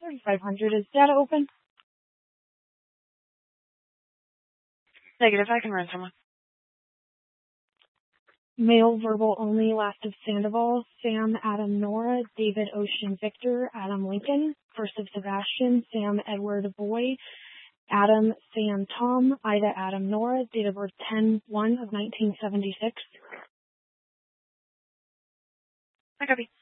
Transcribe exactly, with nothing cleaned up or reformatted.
forty-five hundred. Is data open? Negative. I can run someone. Male verbal only, last of Sandoval, Sam, Adam, Nora, David, Ocean, Victor, Adam, Lincoln, first of Sebastian, Sam, Edward, Boy, Adam, Sam, Tom, Ida, Adam, Nora, date of birth ten one of nineteen seventy-six. I copy.